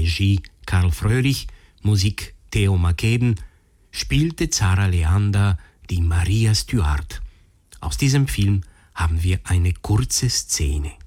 Regie Karl Fröhlich, Musik Theo Makeden, spielte Zara Leander die Maria Stuart. Aus diesem Film haben wir eine kurze Szene.